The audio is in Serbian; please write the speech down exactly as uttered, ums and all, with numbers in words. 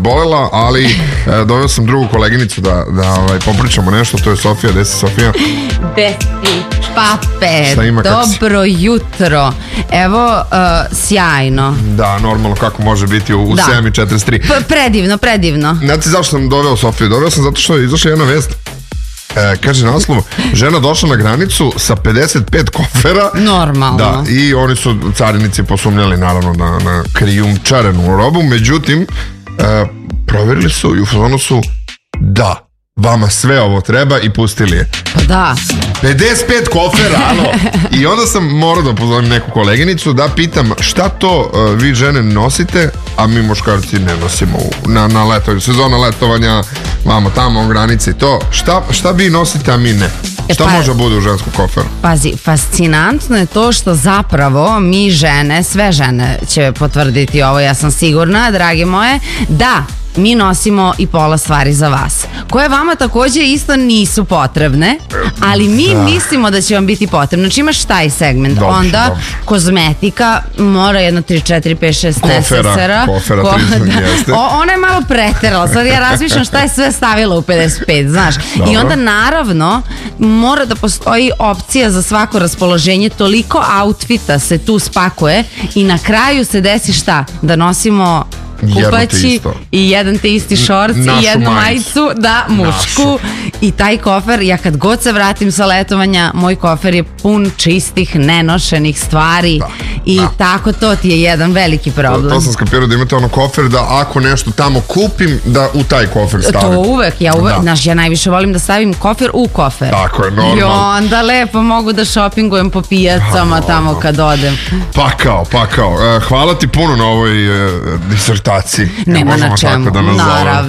bolela, ali e, doveo sam drugu koleginicu da, da ovaj, popričamo nešto, to je Sofija. Gde si, Sofija? Gde si, pape? Šta ima, kako si? Dobro jutro. Evo, uh, sjajno. Da, normalno kako može biti u, u Da. sedam i četrdeset tri. P- predivno, predivno. Znate zašto sam doveo Sofiju? Doveo sam zato što je izašla jedna vest. E, kaže naslov, žena došla na granicu sa pedeset pet kofera. Normalno. Da, i oni su carinici posumnjali naravno na, na krijumčarenu robu, međutim e, provjerili su i u fazonu su da, vama sve ovo treba i pustili je. Pa da. pedeset pet kofera, alo. I onda sam morao da pozovem neku koleginicu da pitam šta to uh, vi žene nosite, a mi muškarci ne nosimo u, na, na letovanju, sezona letovanja, vamo tamo, granice i to. Šta, šta vi nosite, a mi ne? E, Šta pa- može bude u ženskom koferu? Pazi, fascinantno je to što zapravo mi žene, sve žene će potvrditi ovo, ja sam sigurna, dragi moje, da mi nosimo i pola stvari za vas, koje vama takođe isto nisu potrebne, ali mi Da. mislimo da će vam biti potrebno. Znači imaš taj segment, Dobro, onda dobro. kozmetika mora jedno tri, četiri, pet, šest Kofera, nesesera. kofera, Ko- tri, da. jeste. O, ona je malo preterala, sad ja razmišljam šta je sve stavila u pedeset pet, znaš. I Dobro. onda naravno mora da postoji opcija za svako raspoloženje, toliko outfita se tu spakuje i na kraju se desi šta? Da nosimo Jedno te kupaći isto. i jedan te isti šorc Našu i jednu majicu. majicu, da, mušku. Našu. I taj kofer, ja kad god se vratim sa letovanja, moj kofer je pun čistih, nenošenih stvari. Da, I da. tako to ti je jedan veliki To, problem. to sam skapirao da imate ono kofer da ako nešto tamo kupim da u taj kofer stavim. To uvek, ja uvek, Da. znaš, ja najviše volim da stavim kofer u kofer. Tako je, normalno. I onda lepo mogu da šopingujem po pijacama Pa, tamo normalno. kad odem. Pakao, pakao. E, hvala ti puno na ovoj e, disertaciji. Nema Možemo na čemu, tako da nazovemo. naravno.